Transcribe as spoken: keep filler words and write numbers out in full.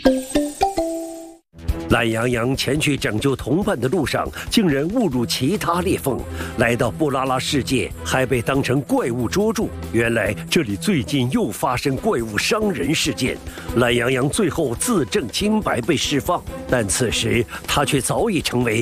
懒羊羊前去拯救同伴的路上，竟然误入其他裂缝，来到布拉拉世界，还被当成怪物捉住。原来这里最近又发生怪物伤人事件，懒羊羊最后自证清白被释放，但此时他却早已成为